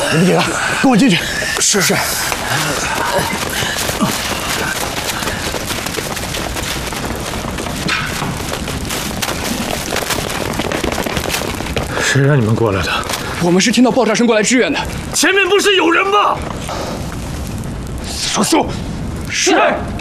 你们几个跟我进去。是。 谁让你们过来的？ 我们是听到爆炸声过来支援的。 前面不是有人吗？ 说。是。